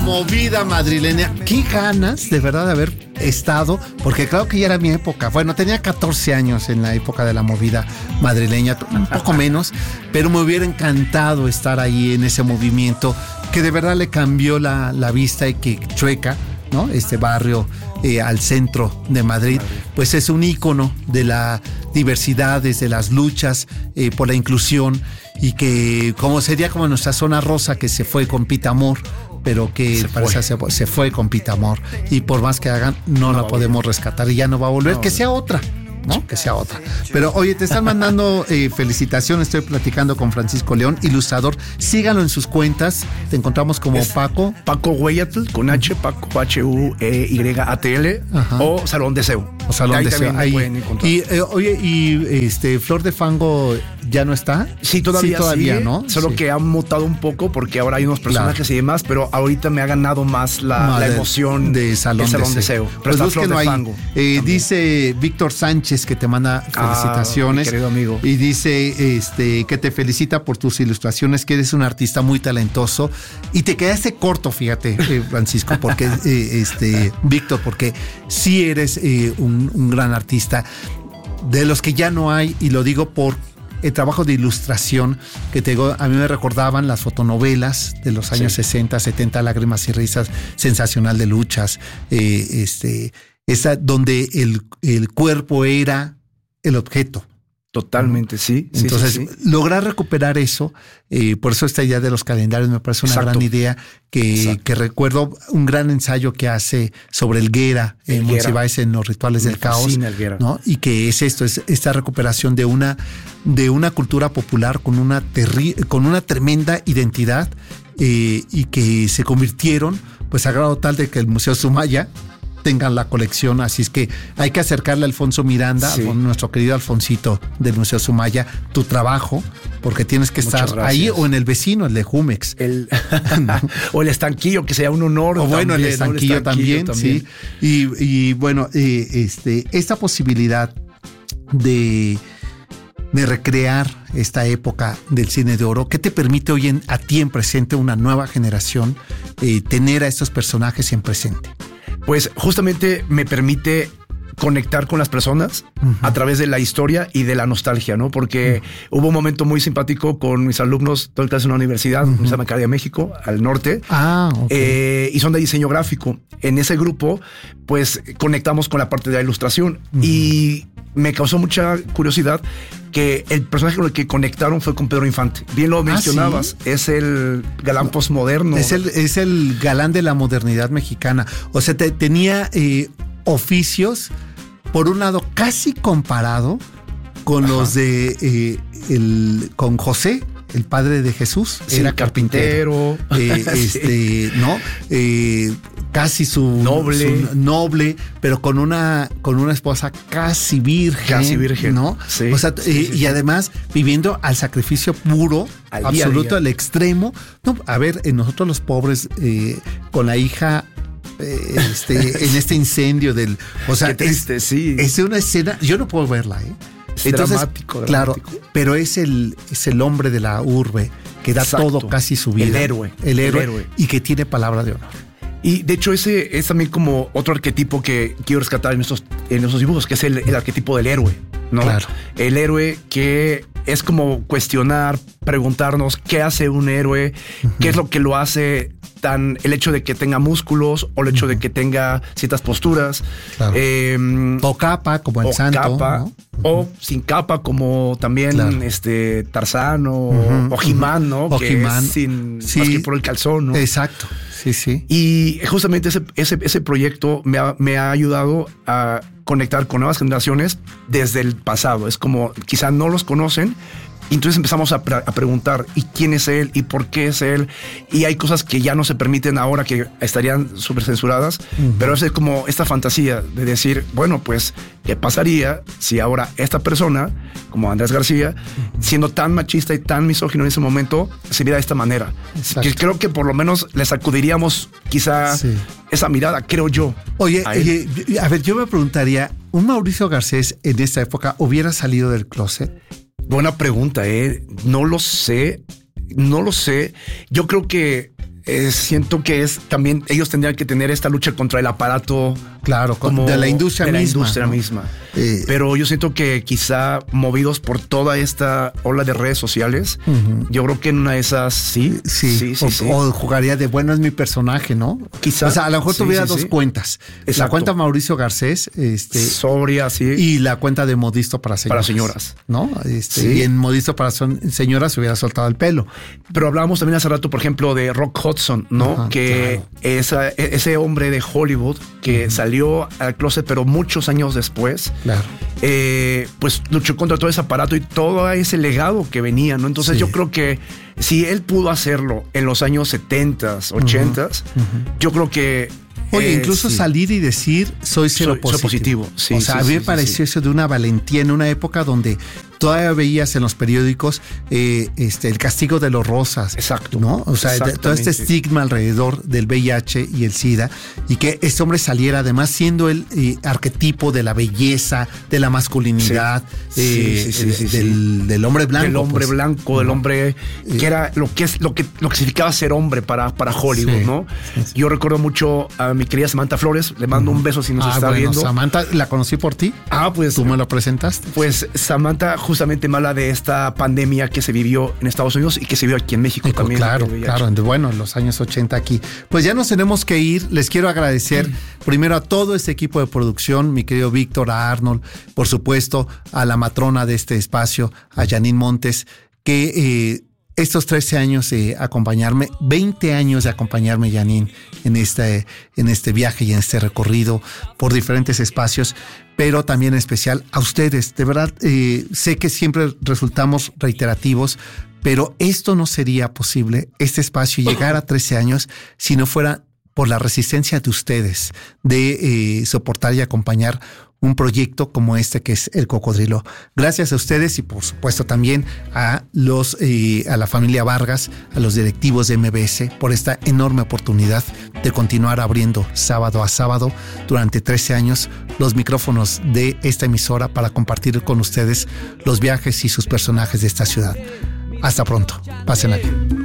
movida madrileña. Qué ganas de verdad de haber estado, porque claro que ya era mi época. Bueno, tenía 14 años en la época de la movida madrileña, un poco menos, pero me hubiera encantado estar ahí en ese movimiento que de verdad le cambió la vista y que Chueca, ¿no? Este barrio al centro de Madrid, pues es un ícono de la diversidad, desde las luchas por la inclusión, y que como sería como nuestra zona rosa que se fue con Pitamor, pero que se fue con Pitamor, y por más que hagan no la podemos rescatar y ya no va a volver, que sea otra, ¿no? Que sea otra. Pero oye, te están mandando felicitaciones. Estoy platicando con Francisco León, ilustrador. Síganlo en sus cuentas. Te encontramos como Paco Hueyatl, con H, Paco Huyatl, o Salón Deseo. O Salón Deseo. Ahí pueden encontrar. Y oye, y Flor de Fango ya no está. Sí, todavía, ¿no? Solo que ha mutado un poco porque ahora hay unos personajes y demás, pero ahorita me ha ganado más la emoción de Salón Deseo. Pero pues Flor de Fango. Dice Víctor Sánchez que te manda felicitaciones, mi querido amigo, y dice que te felicita por tus ilustraciones, que eres un artista muy talentoso, y te quedaste corto, fíjate, Francisco, porque Víctor, porque sí eres un gran artista, de los que ya no hay, y lo digo por el trabajo de ilustración que te digo. A mí me recordaban las fotonovelas de los años 60, 70, Lágrimas y Risas, Sensacional de Luchas, esa donde el cuerpo era el objeto. Totalmente, sí. Entonces, lograr recuperar eso, por eso esta idea de los calendarios me parece una gran idea, que recuerdo un gran ensayo que hace sobre el Guera en Monsiváis en Los Rituales del Caos, ¿no? Y que es esto, es esta recuperación de una cultura popular con una tremenda identidad, y que se convirtieron, pues a grado tal de que el Museo Sumaya tengan la colección. Así es que hay que acercarle a Alfonso Miranda, nuestro querido Alfonsito del Museo Sumaya, tu trabajo, porque tienes que estar ahí, o en el vecino, el de Jumex. O el estanquillo, que sea un honor. O bueno, el estanquillo también, sí. Y bueno, esta posibilidad de recrear esta época del cine de oro, ¿qué te permite hoy a ti en presente, una nueva generación, tener a estos personajes en presente? Pues justamente me permite conectar con las personas a través de la historia y de la nostalgia, ¿no? Porque hubo un momento muy simpático con mis alumnos, todo el caso en la universidad, se llama Caridad de México, al norte, y son de diseño gráfico. En ese grupo, pues conectamos con la parte de la ilustración, y me causó mucha curiosidad que el personaje con el que conectaron fue con Pedro Infante. Bien lo mencionabas, ¿sí? Es el galán postmoderno. Es el galán de la modernidad mexicana. O sea, tenía oficios, por un lado, casi comparado con los de con José, el padre de Jesús. Sí, era carpintero. ¿No? Casi su noble, pero con una esposa casi virgen, ¿no? Sí, o sea, y además viviendo al sacrificio puro, absoluto, al extremo. No, a ver, nosotros los pobres, con la hija, en este incendio del, o sea, triste, es una escena, yo no puedo verla, Entonces, dramático. Claro, pero es el hombre de la urbe que da todo, casi su vida. El héroe, y que tiene palabra de honor. Y de hecho ese es también como otro arquetipo que quiero rescatar en esos dibujos, que es el arquetipo del héroe, ¿no? Claro. El héroe que es como cuestionar, preguntarnos qué hace un héroe, qué es lo que lo hace el hecho de que tenga músculos, o el hecho de que tenga ciertas posturas. Claro. O capa, como el santo. Capa, ¿no? O sin capa, como también Tarzán o He-Man, ¿no? O que He-Man. Más que por el calzón, ¿no? Exacto. Sí. Y justamente ese proyecto me ha ayudado a conectar con nuevas generaciones desde el pasado. Es como quizá no los conocen, y entonces empezamos a preguntar, ¿y quién es él? ¿Y por qué es él? Y hay cosas que ya no se permiten ahora, que estarían súper censuradas, pero es como esta fantasía de decir, bueno, pues, ¿qué pasaría si ahora esta persona, como Andrés García, siendo tan machista y tan misógino en ese momento, se viera de esta manera? Que creo que por lo menos le sacudiríamos quizá esa mirada, creo yo. Oye, a ver, yo me preguntaría, ¿un Mauricio Garcés en esta época hubiera salido del closet? Buena pregunta, No lo sé. Yo creo que Siento que también ellos tendrían que tener esta lucha contra el aparato. Claro, como de la industria de misma. La industria, ¿no? misma. Pero yo siento que quizá movidos por toda esta ola de redes sociales, yo creo que en una de esas sí. O jugaría de bueno es mi personaje, ¿no? Quizá. O sea, a lo mejor tuviera dos cuentas. Exacto. La cuenta Mauricio Garcés, sobria, sí. Y la cuenta de Modisto para señoras. Para señoras. ¿No? Y en Modisto para señoras se hubiera soltado el pelo. Pero hablábamos también hace rato, por ejemplo, de Rock Hudson, ¿no? Ajá, que claro. ese hombre de Hollywood que salió al closet, pero muchos años después, claro. Pues luchó contra todo ese aparato y todo ese legado que venía, ¿no? Entonces yo creo que si él pudo hacerlo en los años 70s, 80s, yo creo que Oye, incluso salir y decir soy cero positivo. Sí, o sea, a mí me pareció eso de una valentía en una época donde todavía veías en los periódicos el castigo de los rosas. Exacto. ¿No? O sea, todo este estigma alrededor del VIH y el SIDA, y que este hombre saliera, además siendo el arquetipo de la belleza, de la masculinidad, del hombre blanco. Del hombre blanco, del hombre que era lo que significaba ser hombre para Hollywood, ¿no? Sí. Yo recuerdo mucho a mi querida Samantha Flores, le mando un beso si nos está viendo. Samantha, la conocí por ti. Pues tú me lo presentaste. Pues Samantha justamente me habla de esta pandemia que se vivió en Estados Unidos y que se vio aquí en México también. Claro, bueno, en los años 80 aquí. Pues ya nos tenemos que ir. Les quiero agradecer primero a todo este equipo de producción, mi querido Víctor, a Arnold, por supuesto, a la matrona de este espacio, a Janine Montes, que estos 13 años de acompañarme, 20 años de acompañarme, Janine, en este viaje y en este recorrido por diferentes espacios, pero también en especial a ustedes. De verdad, sé que siempre resultamos reiterativos, pero esto no sería posible, este espacio, llegar a 13 años, si no fuera por la resistencia de ustedes, de soportar y acompañar un proyecto como este que es El Cocodrilo. Gracias a ustedes y por supuesto también a la familia Vargas, a los directivos de MBS por esta enorme oportunidad de continuar abriendo sábado a sábado durante 13 años los micrófonos de esta emisora para compartir con ustedes los viajes y sus personajes de esta ciudad. Hasta pronto. Pásenla bien.